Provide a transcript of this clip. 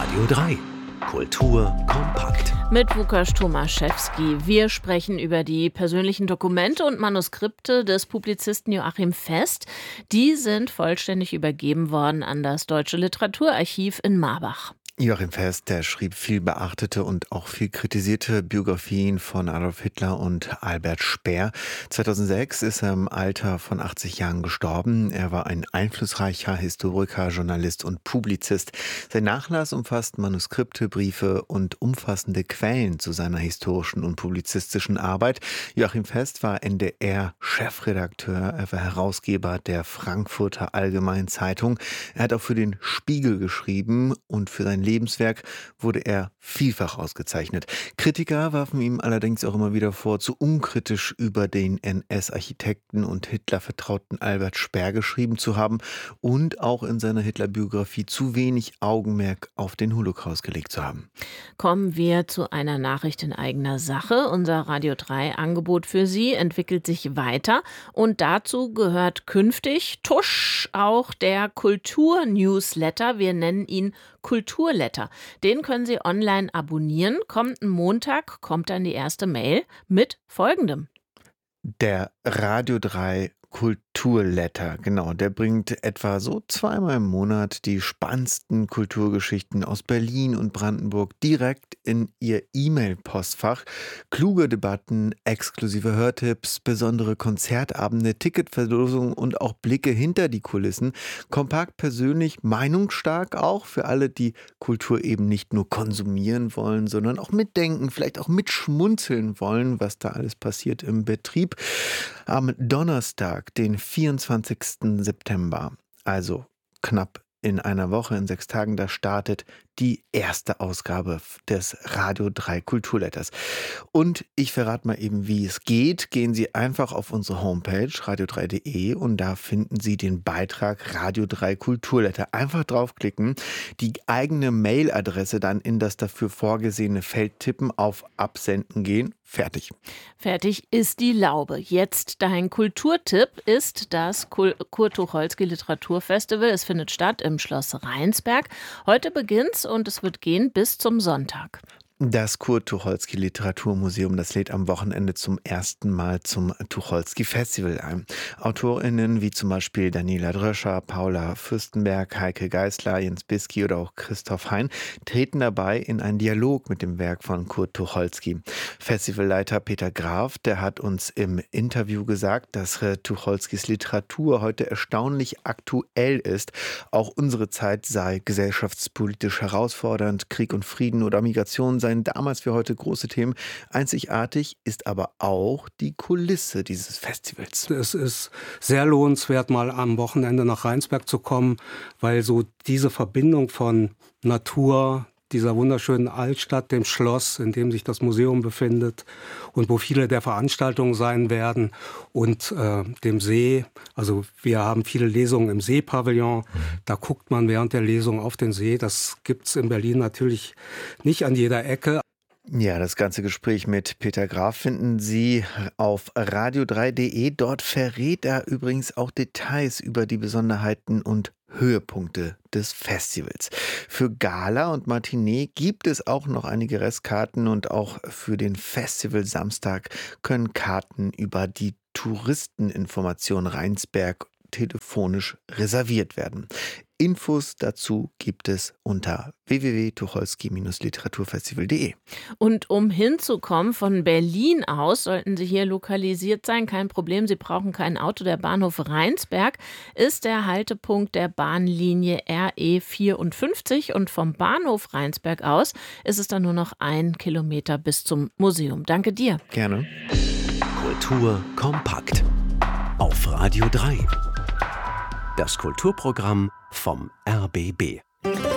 Radio 3. Kultur kompakt. Mit Łukasz Tomaszewski. Wir sprechen über die persönlichen Dokumente und Manuskripte des Publizisten Joachim Fest. Die sind vollständig übergeben worden an das Deutsche Literaturarchiv in Marbach. Joachim Fest, der schrieb viel beachtete und auch viel kritisierte Biografien von Adolf Hitler und Albert Speer. 2006 ist er im Alter von 80 Jahren gestorben. Er war ein einflussreicher Historiker, Journalist und Publizist. Sein Nachlass umfasst Manuskripte, Briefe und umfassende Quellen zu seiner historischen und publizistischen Arbeit. Joachim Fest war NDR-Chefredakteur, er war Herausgeber der Frankfurter Allgemeinen Zeitung. Er hat auch für den Spiegel geschrieben und für sein Lebenswerk wurde er vielfach ausgezeichnet. Kritiker warfen ihm allerdings auch immer wieder vor, zu unkritisch über den NS-Architekten und Hitler-Vertrauten Albert Speer geschrieben zu haben und auch in seiner Hitler-Biografie zu wenig Augenmerk auf den Holocaust gelegt zu haben. Kommen wir zu einer Nachricht in eigener Sache. Unser Radio 3-Angebot für Sie entwickelt sich weiter und dazu gehört künftig Tusch auch der Kultur-Newsletter. Wir nennen ihn Kulturletter. Den können Sie online abonnieren. Kommenden Montag kommt dann die erste Mail mit Folgendem. Der Radio 3 Kulturletter, genau, der bringt etwa so zweimal im Monat die spannendsten Kulturgeschichten aus Berlin und Brandenburg direkt in Ihr E-Mail-Postfach. Kluge Debatten, exklusive Hörtipps, besondere Konzertabende, Ticketverlosungen und auch Blicke hinter die Kulissen. Kompakt, persönlich, meinungsstark auch für alle, die Kultur eben nicht nur konsumieren wollen, sondern auch mitdenken, vielleicht auch mitschmunzeln wollen, was da alles passiert im Betrieb. Am Donnerstag, den 24. September, also knapp in einer Woche, in 6 Tagen, da startet die erste Ausgabe des Radio 3 Kulturletters. Und ich verrate mal eben, wie es geht. Gehen Sie einfach auf unsere Homepage radio3.de und da finden Sie den Beitrag Radio 3 Kulturletter. Einfach draufklicken, die eigene Mailadresse dann in das dafür vorgesehene Feld tippen, auf Absenden gehen. Fertig. Fertig ist die Laube. Jetzt dein Kulturtipp ist das Kurt-Tucholsky Literaturfestival. Es findet statt im Schloss Rheinsberg. Heute beginnt's und es wird gehen bis zum Sonntag. Das Kurt-Tucholsky Literaturmuseum, das lädt am Wochenende zum ersten Mal zum Tucholsky Festival ein. AutorInnen wie zum Beispiel Daniela Dröscher, Paula Fürstenberg, Heike Geisler, Jens Bisky oder auch Christoph Hein treten dabei in einen Dialog mit dem Werk von Kurt Tucholsky. Festivalleiter Peter Graf, der hat uns im Interview gesagt, dass Tucholskys Literatur heute erstaunlich aktuell ist. Auch unsere Zeit sei gesellschaftspolitisch herausfordernd, Krieg und Frieden oder Migration seien damals wie heute große Themen. Einzigartig ist aber auch die Kulisse dieses Festivals. Es ist sehr lohnenswert, mal am Wochenende nach Rheinsberg zu kommen, weil so diese Verbindung von Natur, dieser wunderschönen Altstadt, dem Schloss, in dem sich das Museum befindet und wo viele der Veranstaltungen sein werden, und dem See. Also wir haben viele Lesungen im Seepavillon. Da guckt man während der Lesung auf den See. Das gibt's in Berlin natürlich nicht an jeder Ecke. Ja, das ganze Gespräch mit Peter Graf finden Sie auf radio3.de. Dort verrät er übrigens auch Details über die Besonderheiten und Höhepunkte des Festivals. Für Gala und Matinee gibt es auch noch einige Restkarten und auch für den Festival Samstag können Karten über die Touristeninformation Rheinsberg telefonisch reserviert werden. Infos dazu gibt es unter www.tucholsky-literaturfestival.de. Und um hinzukommen von Berlin aus, sollten Sie hier lokalisiert sein, kein Problem, Sie brauchen kein Auto. Der Bahnhof Rheinsberg ist der Haltepunkt der Bahnlinie RE 54 und vom Bahnhof Rheinsberg aus ist es dann nur noch 1 Kilometer bis zum Museum. Danke dir. Gerne. Kultur kompakt. Auf Radio 3. Das Kulturprogramm vom RBB.